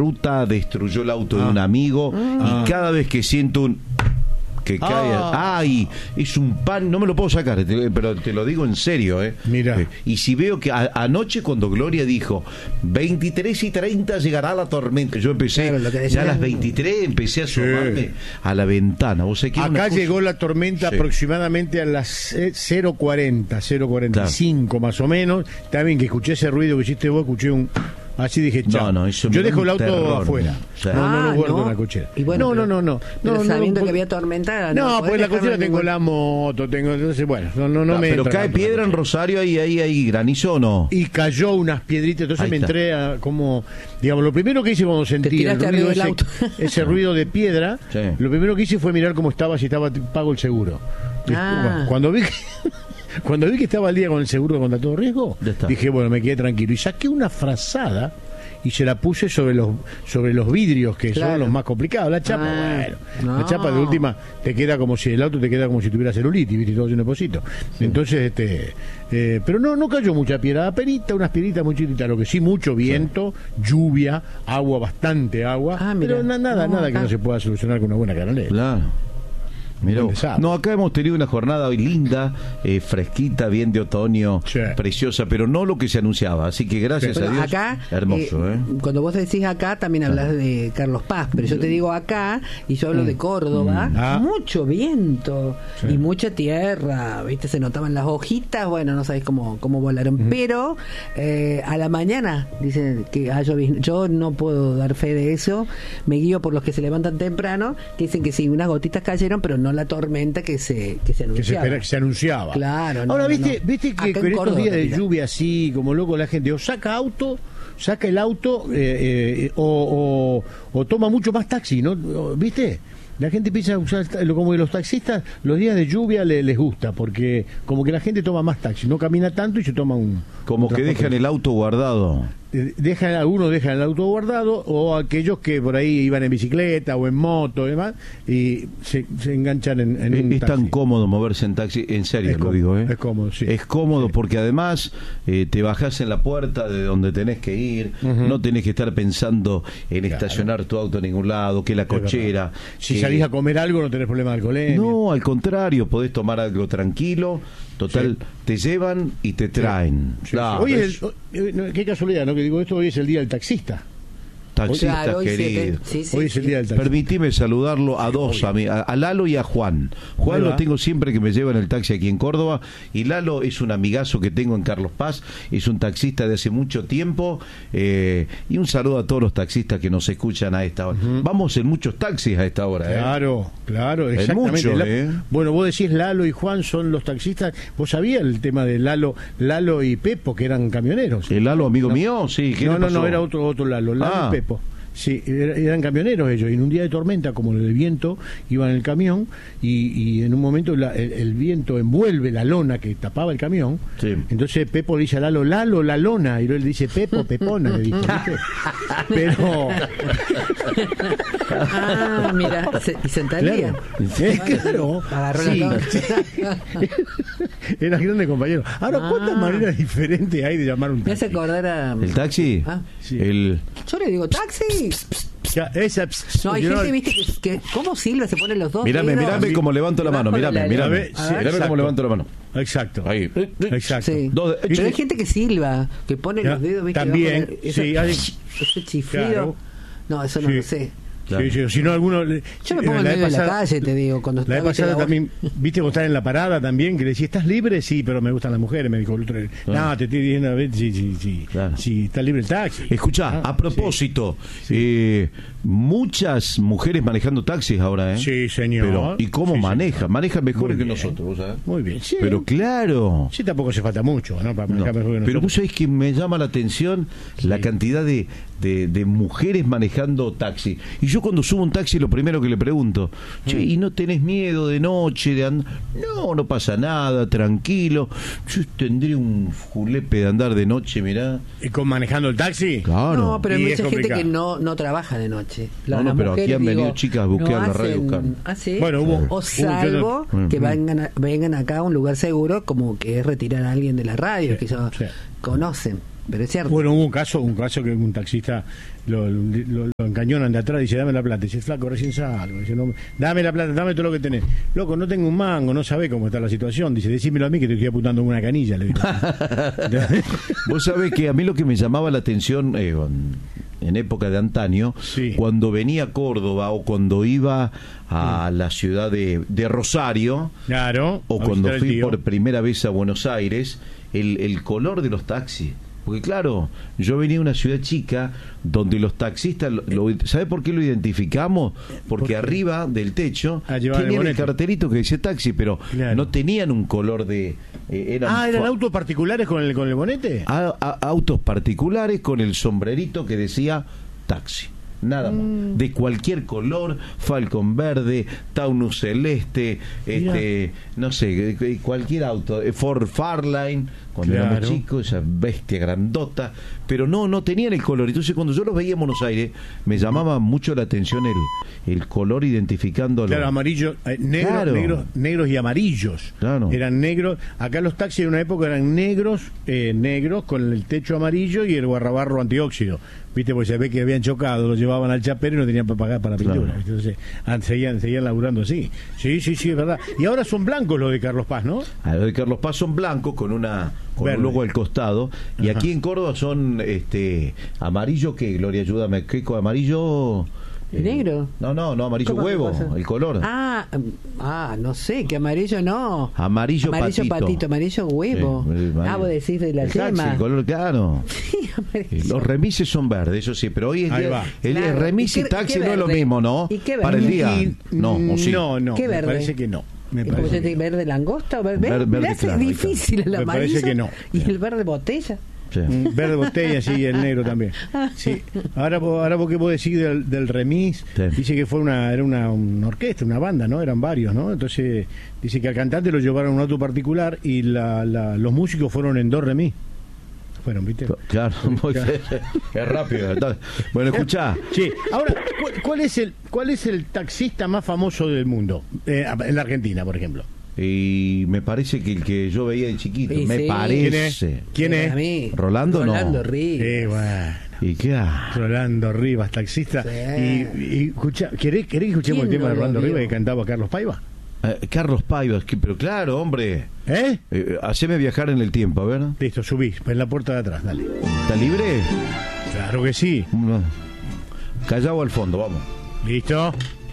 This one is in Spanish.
ruta, destruyó el auto de un amigo, y cada vez que siento un... que cae, ¡ay! Es un pan, no me lo puedo sacar, pero te lo digo en serio, Mira. Y si veo que anoche cuando Gloria dijo 23:30 llegará la tormenta, yo empecé, claro, ya a las 23 empecé a asomarme a la ventana. ¿Vos sabés que acá llegó la tormenta aproximadamente a las 0:40, 0:45 claro, más o menos. También que escuché ese ruido que hiciste vos, escuché un... Así dije, chao. No, yo dejo el auto terror, afuera. No lo guardo en la cochera. Y bueno, no. Pero sabiendo que había tormenta. No, pues en la cochera tengo la moto, entonces bueno, no me. Pero cae piedra en Rosario, ahí granizo o no. Y cayó unas piedritas, entonces me entré a como, digamos, lo primero que hice cuando sentí el ruido ese ruido de piedra, lo primero que hice fue mirar cómo estaba, si estaba pago el seguro. Cuando vi que estaba al día con el seguro contra todo riesgo, dije, bueno, me quedé tranquilo. Y saqué una frazada y se la puse sobre los vidrios, que son los más complicados. La chapa, la chapa de última te queda como si el auto te queda como si tuviera celulitis, ¿viste? Todo lleno de pocito. Sí. Entonces, pero no cayó mucha piedra, unas piedritas muy chiquitas, lo que sí, mucho viento, lluvia, bastante agua, pero nada que no se pueda solucionar con una buena canaleta. Claro. Mirá, no, acá hemos tenido una jornada hoy linda, fresquita, bien de otoño, preciosa, pero no lo que se anunciaba, así que gracias a Dios. Acá, hermoso, cuando vos decís acá, también hablas de Carlos Paz, pero yo te digo acá, y yo hablo de Córdoba, mucho viento y mucha tierra, ¿viste? Se notaban las hojitas, bueno, no sabés cómo volaron, pero a la mañana dicen que yo no puedo dar fe de eso, me guío por los que se levantan temprano, que dicen que sí, unas gotitas cayeron, pero no la tormenta que se anunciaba. Que se anunciaba. Claro. Ahora, viste que con estos días de lluvia así, como loco, la gente o saca el auto o toma mucho más taxi, ¿no? ¿Viste? La gente empieza a usar, como que los taxistas, los días de lluvia les gusta, porque como que la gente toma más taxi, no camina tanto y se toma un... Como que dejan el auto guardado. Algunos dejan el auto guardado, o aquellos que por ahí iban en bicicleta o en moto y demás, y se enganchan en un es taxi. Tan cómodo moverse en taxi, en serio lo digo, Es cómodo, sí. Es cómodo porque además te bajás en la puerta de donde tenés que ir, no tenés que estar pensando en estacionar tu auto en ningún lado, que la cochera... Si salís a comer algo no tenés problema de alcoholemia. No, al contrario, podés tomar algo tranquilo. Total, te llevan y te traen. Sí. Claro, hoy qué casualidad, ¿no? Que digo esto, hoy es el día del taxista. Taxistas queridos. Hoy es el día del taxista. Permitime saludarlo a dos, a Lalo y a Juan. Juan lo tengo siempre que me lleva en el taxi aquí en Córdoba, y Lalo es un amigazo que tengo en Carlos Paz, es un taxista de hace mucho tiempo, y un saludo a todos los taxistas que nos escuchan a esta hora. Vamos en muchos taxis a esta hora. Claro, exactamente. Mucho, Bueno, vos decís Lalo y Juan son los taxistas. ¿Vos sabías el tema de Lalo y Pepo, que eran camioneros? ¿El Lalo amigo mío? Sí. No, era otro Lalo y Pepo. Sí, eran camioneros ellos, y en un día de tormenta, como el viento, iban en el camión y en un momento el viento envuelve la lona que tapaba el camión. Entonces Pepo le dice a Lalo, la lona, y él le dice Pepona, le dijo, ¿viste? Pero... mira, y se entendía. Claro. Agarró la lona. Eran grandes compañeros. Ahora, ¿cuántas maneras diferentes hay de llamar un taxi? Me hace acordar a... ¿El taxi? Sí. Yo le digo, ¿taxi? No, hay gente, viste, que ¿cómo silba? Se ponen los dos. Mirame cómo levanto la mano. Mirame cómo levanto la mano. Exacto. Ahí. Exacto. Sí. Pero hay gente que silba, que pone los dedos, viste. También. Ese chiflido. Claro. No, eso no lo sé. Claro. Sí, si no alguno... Yo me pongo en medio de la calle, te digo, cuando la vez pasada también, viste, vos estás en la parada también, que le decís, ¿estás libre? Sí, pero me gustan las mujeres, me dijo el otro. No, te estoy diciendo, a ver, si está libre el taxi. Escuchá, a propósito, muchas mujeres manejando taxis ahora, Sí, señor. Pero, ¿y cómo manejan? Manejan mejor que nosotros, ¿vos sabés? Muy bien, sí. Pero claro. Sí, tampoco se falta mucho, ¿no? Para manejar mejor que nosotros. Pero vos sabés que me llama la atención la cantidad de mujeres manejando taxi. Y yo cuando subo un taxi lo primero que le pregunto, che, ¿y no tenés miedo de noche de andar? No pasa nada, tranquilo. Yo tendría un julepe de andar de noche, mirá. ¿Y con manejando el taxi? Claro. No, pero hay mucha gente que no trabaja de noche. No, pero aquí han venido chicas a buscar la radio. ¿Sí? Bueno, o salvo que vengan acá a un lugar seguro, como que es retirar a alguien de la radio, que ellos conocen. pero es cierto. Bueno, hubo un caso que un taxista lo encañonan de atrás y dice, dame la plata. Dice, flaco, recién salgo. Dice, no, dame la plata, dame todo lo que tenés. Loco, no tengo un mango, no sabés cómo está la situación. Dice, decímelo a mí que te estoy apuntando en una canilla. Le digo. Vos sabés que a mí lo que me llamaba la atención en época de antaño, sí, cuando venía a Córdoba o cuando iba a la ciudad de Rosario, claro, o cuando fui por primera vez a Buenos Aires, el color de los taxis. Porque claro, yo venía de una ciudad chica donde los taxistas, ¿sabe por qué lo identificamos? Porque arriba del techo tenían el cartelito que decía taxi, pero claro, no tenían un color de... ¿eran autos particulares con el bonete? Autos particulares con el sombrerito que decía taxi. Nada más, de cualquier color, Falcon verde, Taunus celeste, no sé, cualquier auto, Ford Fairlane, cuando éramos chicos, esa bestia grandota, pero no tenían el color. Entonces cuando yo los veía en Buenos Aires, me llamaba mucho la atención el color, identificándolo. Claro, amarillo, negros y amarillos. Claro. Eran negros. Acá los taxis en una época eran negros con el techo amarillo y el guardabarro antióxido. ¿Viste? Porque se ve que habían chocado, lo llevaban al chapero y no tenían para pagar para la pintura. Claro. Entonces, seguían laburando así. Sí, es verdad. Y ahora son blancos los de Carlos Paz, ¿no? Los de Carlos Paz son blancos con un logo al costado. Y aquí en Córdoba son amarillo, que Gloria, ayúdame, ¿qué amarillo? ¿Negro? No, amarillo huevo, el color. No sé, que amarillo no. Amarillo patito, amarillo huevo. Sí, vos decís de la yema. El color, claro. Sí, los remises son verdes, eso sí, pero hoy el remis y taxi no es lo mismo, ¿no? ¿Y qué verde? Para el día. No, sí. No, ¿Qué verde? Me parece que no. ¿Verde langosta? ¿Verde hace claro, difícil el amarillo? Me parece que no. ¿Y el verde botella? Sí. Verde botella, sí, y el negro también. Sí. Ahora porque vos decís del remis, sí, dice que era una orquesta, una banda, ¿no? Eran varios, ¿no? Entonces dice que al cantante lo llevaron a un auto particular y los músicos fueron en 2 remis. Fueron, ¿viste? Claro, es rápido. Bueno, escuchá. Sí. Ahora, ¿cuál es el taxista más famoso del mundo? En la Argentina, por ejemplo. Y me parece que el que yo veía de chiquito, me parece. ¿Quién es? Rolando Rivas. Bueno. ¿Y qué? Rolando Rivas, taxista. Sí. Y escucha, ¿querés que escuchemos el tema de Rolando Rivas que cantaba Carlos Paiva? Carlos Paiva, pero claro, hombre. Haceme viajar en el tiempo, a ver. Listo, subís, en la puerta de atrás, dale. ¿Está libre? Claro que sí. Callao al fondo, vamos. Listo.